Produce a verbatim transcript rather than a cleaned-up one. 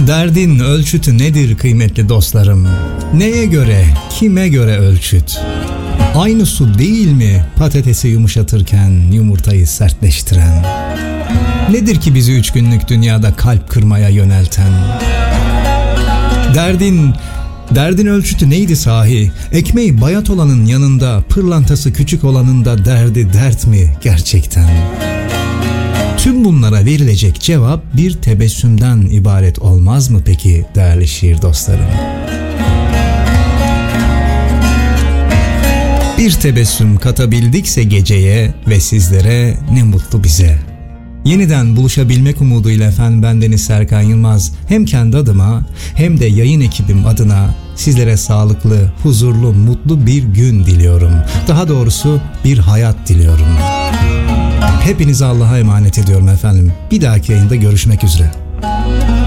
Derdin ölçütü nedir kıymetli dostlarım? Neye göre, kime göre ölçüt? Aynı su değil mi patatesi yumuşatırken yumurtayı sertleştiren? Nedir ki bizi üç günlük dünyada kalp kırmaya yönelten? Derdin, derdin ölçütü neydi sahi? Ekmeği bayat olanın yanında, pırlantası küçük olanın da derdi dert mi gerçekten? Tüm bunlara verilecek cevap bir tebessümden ibaret olmaz mı peki değerli şiir dostlarım? Bir tebessüm katabildikse geceye ve sizlere ne mutlu bize. Yeniden buluşabilmek umuduyla efendim bendeniz Serkan Yılmaz hem kendi adıma hem de yayın ekibim adına sizlere sağlıklı, huzurlu, mutlu bir gün diliyorum. Daha doğrusu bir hayat diliyorum. Hepinizi Allah'a emanet ediyorum efendim. Bir dahaki yayında görüşmek üzere.